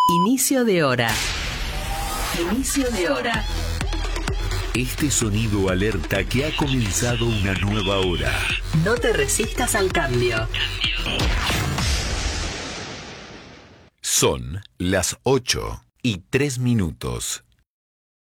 Inicio de hora. Inicio de hora. Este sonido alerta que ha comenzado una nueva hora. No te resistas al cambio. Son las 8:03.